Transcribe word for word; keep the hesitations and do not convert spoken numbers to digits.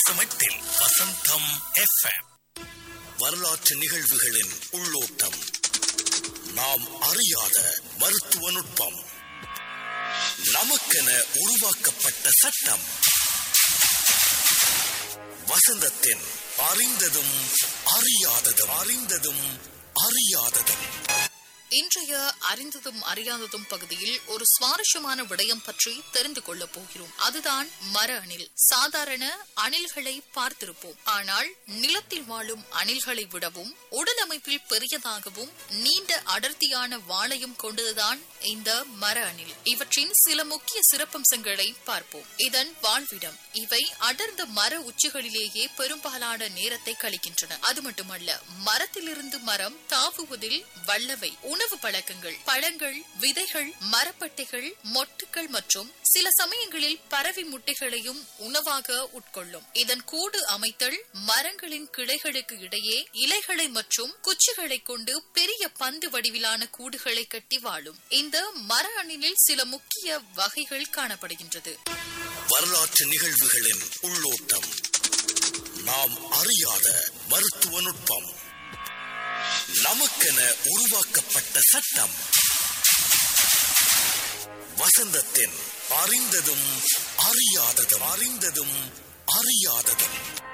வசந்தத்தில் வசந்தம் FM. வரலாற்று நிகழ்வுகளின் உள்ளோட்டம், நாம் அறியாத மருத்துவ நுட்பம், நமக்கென உருவாக்கப்பட்ட சட்டம். வசந்தத்தின் அறிந்ததும் அறியாததும் அறிந்ததும் அறியாததும். இன்றைய அறிந்ததும் அறியாததும் பகுதியில் ஒரு சுவாரஸ்யமான விடயம் பற்றி தெரிந்து கொள்ளப் போகிறோம். அதுதான் மர அணில். சாதாரண அணில்களை பார்த்திருப்போம், ஆனால் நிலத்தில் வாழும் அணில்களை விடவும் உடல் அமைப்பில் பெரியதாகவும் நீண்ட அடர்த்தியான வாளையும் கொண்டதுதான் இந்த மர அணில். இவற்றின் சில முக்கிய சிறப்பம்சங்களை பார்ப்போம். இதன் வாழ்விடம், இவை அடர்ந்த மர உச்சிகளிலேயே பெரும்பாலான நேரத்தை கழிக்கின்றன. அது மட்டுமல்ல, மரத்திலிருந்து மரம் தாவுவதில் வல்லவை. உணவு பழக்கங்கள், பழங்கள், விதைகள், மரப்பட்டைகள், மொட்டுக்கள் மற்றும் சில சமயங்களில் பறவை முட்டைகளையும் உணவாக உட்கொள்ளும். இதன் கூடு அமைத்தல் மரங்களின் கிளைகளுக்கு இடையே இலைகளை மற்றும் குச்சிகளை கொண்டு பெரிய பந்து வடிவிலான கூடுகளை கட்டி வாழும். இந்த மர அணிலில் சில முக்கிய வகைகள் காணப்படுகின்றது. வரலாற்று நிகழ்வுகளின் உள்ளோட்டம், நாம் அறியாத மருத்துவ நுட்பம், நமக்கென உருவாக்கப்பட்ட சட்டம். வசந்தத்தின் அறிந்ததும் அறியாததும் அறிந்ததும் அறியாததும்.